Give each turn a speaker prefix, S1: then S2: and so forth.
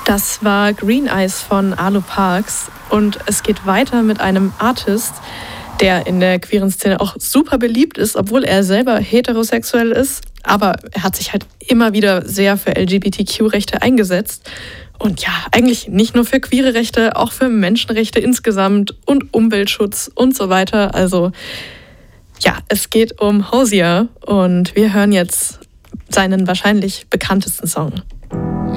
S1: Das war Green Eyes von Arlo Parks und es geht weiter mit einem Artist, der in der queeren Szene auch super beliebt ist, obwohl er selber heterosexuell ist. Aber er hat sich halt immer wieder sehr für LGBTQ-Rechte eingesetzt. Und ja, eigentlich nicht nur für queere Rechte, auch für Menschenrechte insgesamt und Umweltschutz und so weiter. Also ja, es geht um Hozier und wir hören jetzt seinen wahrscheinlich bekanntesten Song.